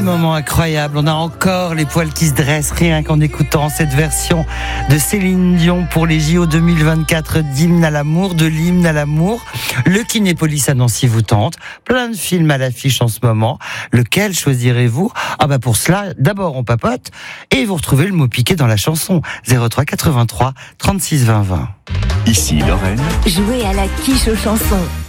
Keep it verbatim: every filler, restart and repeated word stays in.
moment incroyable. On a encore les poils qui se dressent rien qu'en écoutant cette version de Céline Dion pour les J O deux mille vingt-quatre d'hymne à l'amour, de l'hymne à l'amour. Le Kinépolis à Nancy vous tente. Plein de films à l'affiche en ce moment. Lequel choisirez-vous? Ah bah pour cela, d'abord on papote et vous retrouvez le mot piqué dans la chanson. zéro trois quatre-vingt-trois trente-six vingt vingt. Ici Lorraine. Jouez à la quiche aux chansons.